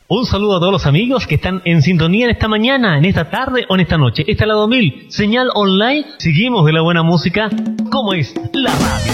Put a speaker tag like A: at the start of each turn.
A: Un saludo a todos los amigos que están en sintonía en esta mañana, en esta tarde o en esta noche. Esta es la 2000, señal online. Seguimos de la buena música, como es la radio.